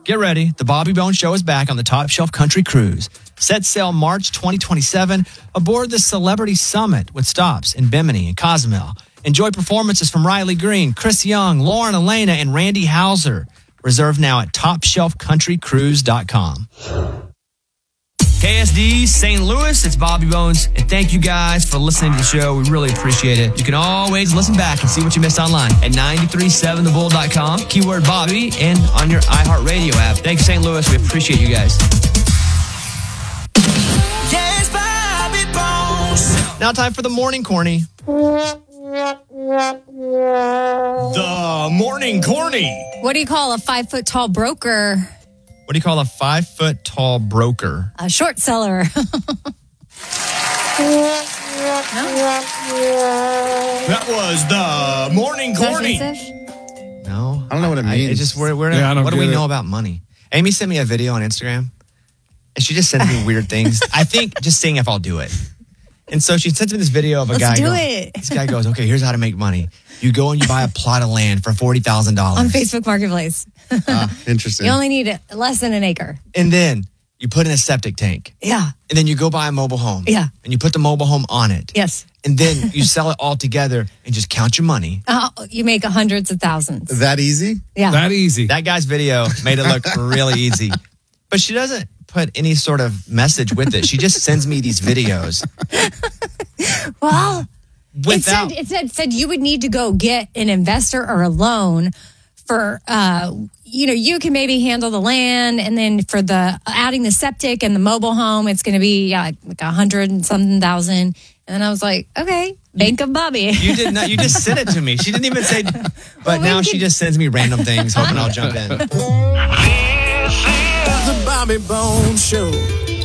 Get ready. The Bobby Bones Show is back on the Top Shelf Country Cruise. Set sail March 2027 aboard the Celebrity Summit with stops in Bimini and Cozumel. Enjoy performances from Riley Green, Chris Young, Lauren Elena, and Randy Hauser. Reserve now at TopShelfCountryCruise.com. KSD, St. Louis, it's Bobby Bones. And thank you guys for listening to the show. We really appreciate it. You can always listen back and see what you missed online at 937thebull.com, keyword Bobby, and on your iHeartRadio app. Thanks, St. Louis. We appreciate you guys. Yes, Bobby Bones. Now time for the morning corny. The morning corny. What do you call a 5-foot-tall broker? What do you call a 5-foot-tall broker? A short seller. That was the morning corny. No, I don't know what it means. It's just I don't what do we get it. know about money? Amy sent me a video on Instagram, and she just sends me weird things. I think just seeing if I'll do it. And so she sent me this video of a guy. This guy goes, okay, here's how to make money. You go and you buy a plot of land for $40,000 On Facebook Marketplace. Interesting. You only need less than an acre. And then you put in a septic tank. Yeah. And then you go buy a mobile home. Yeah. And you put the mobile home on it. Yes. And then you sell it all together and just count your money. You make hundreds of thousands. That easy? Yeah. That easy. That guy's video made it look really easy. But she doesn't put any sort of message with it. She just sends me these videos. Well, Without, it said you would need to go get an investor or a loan for, you can maybe handle the land, and then for the adding the septic and the mobile home, it's going to be like 100 and something thousand. And I was like, okay, Bank of Bobby. You did not. You just sent it to me. She didn't even say. But now she just sends me random things, hoping I'll jump in. The Bobby Bones Show.